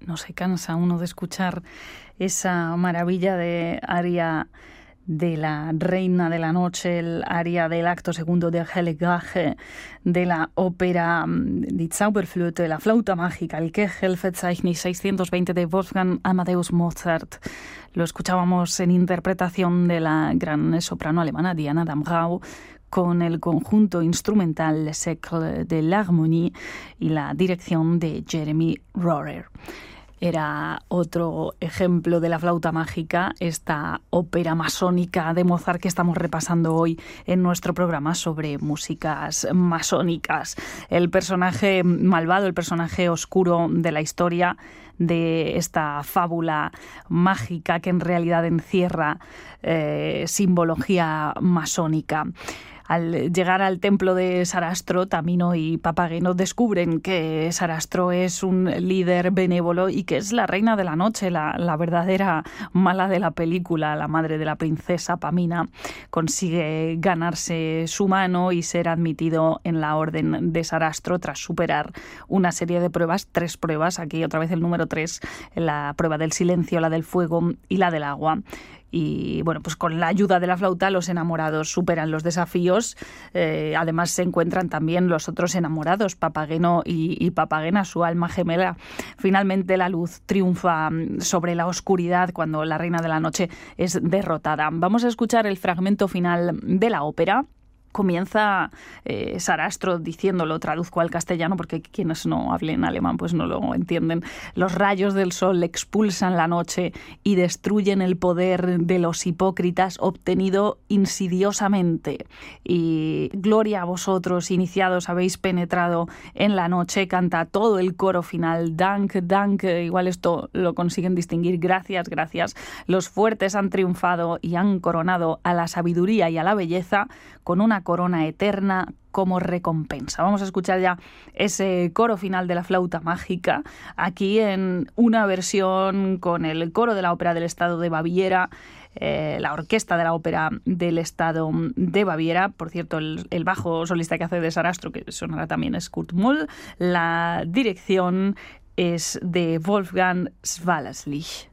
no se cansa uno de escuchar esa maravilla de aria de la Reina de la Noche, el aria del acto segundo de Heligage, de la ópera Die Zauberflöte, la flauta mágica, el Kegelverzeichnis 620 de Wolfgang Amadeus Mozart. Lo escuchábamos en interpretación de la gran soprano alemana Diana Damrau, con el conjunto instrumental Le Cercle de l'Harmonie y la dirección de Jeremy Rohrer. Era otro ejemplo de la flauta mágica, esta ópera masónica de Mozart que estamos repasando hoy en nuestro programa sobre músicas masónicas. El personaje malvado, el personaje oscuro de la historia de esta fábula mágica que en realidad encierra simbología masónica. Al llegar al templo de Sarastro, Tamino y Papageno descubren que Sarastro es un líder benévolo y que es la reina de la noche, la verdadera mala de la película, la madre de la princesa Pamina. Consigue ganarse su mano y ser admitido en la orden de Sarastro tras superar una serie de pruebas, 3 pruebas, aquí otra vez el número 3, la prueba del silencio, la del fuego y la del agua. Y bueno, pues con la ayuda de la flauta los enamorados superan los desafíos. Además se encuentran también los otros enamorados, Papageno y Papagena, su alma gemela. Finalmente la luz triunfa sobre la oscuridad cuando la reina de la noche es derrotada. Vamos a escuchar el fragmento final de la ópera. Comienza Sarastro diciéndolo, traduzco al castellano porque quienes no hablen alemán pues no lo entienden. Los rayos del sol expulsan la noche y destruyen el poder de los hipócritas obtenido insidiosamente. Y gloria a vosotros, iniciados, habéis penetrado en la noche, canta todo el coro final. Dank, dank, igual esto lo consiguen distinguir. Gracias, gracias. Los fuertes han triunfado y han coronado a la sabiduría y a la belleza con una corona eterna como recompensa. Vamos a escuchar ya ese coro final de la flauta mágica, aquí en una versión con el coro de la Ópera del Estado de Baviera, la orquesta de la Ópera del Estado de Baviera. Por cierto, el bajo solista que hace de Sarastro, que sonará también, es Kurt Moll. La dirección es de Wolfgang Swalaslich.